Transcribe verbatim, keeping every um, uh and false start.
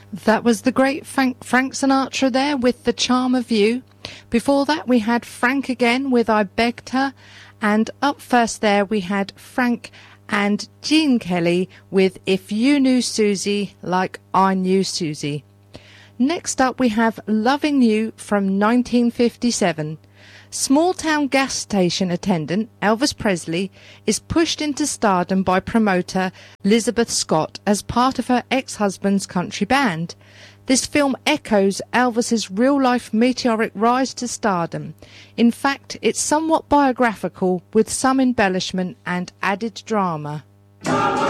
That was the great Frank, Frank Sinatra there with The Charm of You. Before that we had Frank again with I Begged Her, and up first there we had Frank and Gene Kelly with If You Knew Susie Like I Knew Susie. Next up we have Loving You from nineteen fifty-seven. Small-town gas station attendant Elvis Presley is pushed into stardom by promoter Elizabeth Scott as part of her ex-husband's country band. This film echoes Elvis's real-life meteoric rise to stardom. In fact, it's somewhat biographical with some embellishment and added drama.